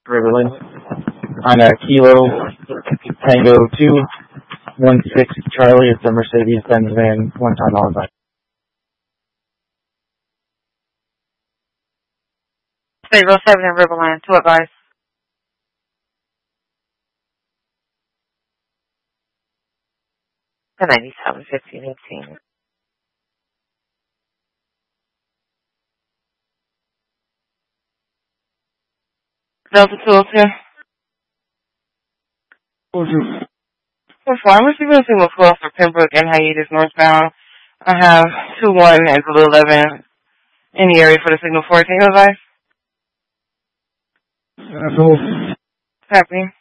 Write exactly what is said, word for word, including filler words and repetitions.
Riverland on a Kilo Tango two one six Charlie. It's a Mercedes-Benz van, one ton all by. State Road seven in Riverland, to advise. The ninety-seven fifteen eighteen. Delta two oh two. That's fine. I'm receiving a single call for Pembroke and Hiatus northbound. I have two one and Blue eleven in the area for the signal fourteen advice. That's all. Happy.